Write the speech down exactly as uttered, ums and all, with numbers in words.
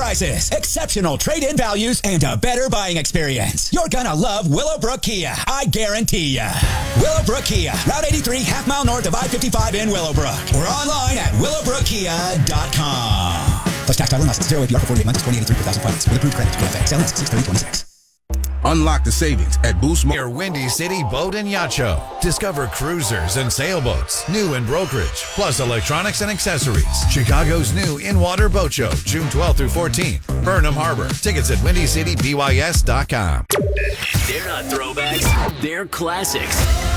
prices, exceptional trade-in values, and a better buying experience. You're gonna love Willowbrook Kia, I guarantee ya. Willowbrook Kia, Route eighty-three, half mile north of I fifty-five in Willowbrook. Or online at willowbrook kia dot com. Plus tax, title, and license. Zero A P R for forty-eight months, twenty eighty-three per thousand finance. With approved credit. Q F A. Sale ends six thirty twenty-six. Unlock the savings at Boost Mobile. Your Windy City Boat and Yacht Show. Discover cruisers and sailboats, new in brokerage, plus electronics and accessories. Chicago's new in-water boat show, June twelfth through fourteenth. Burnham Harbor. Tickets at windy city b y s dot com. They're not throwbacks, they're classics.